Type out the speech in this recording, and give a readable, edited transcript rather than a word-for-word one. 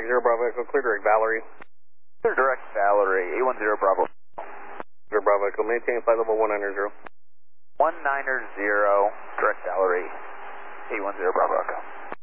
Zero Bravo Echo, clear direct Valerie. Clear direct Valerie, 810 Bravo. Zero Bravo Echo, maintain flight level 190. 190, direct Valerie, 810 Bravo Echo.